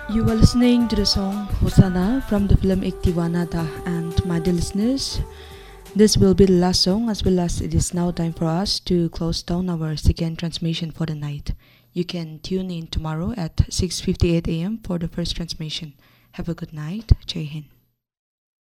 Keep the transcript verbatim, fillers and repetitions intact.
You are listening to the song Hosanna from the film Ek Deewana Tha. And my dear listeners, this will be the last song, as well as it is now time for us to close down our second transmission for the night. You can tune in tomorrow at six fifty-eight a m for the first transmission. Have a good night. Jai Hind.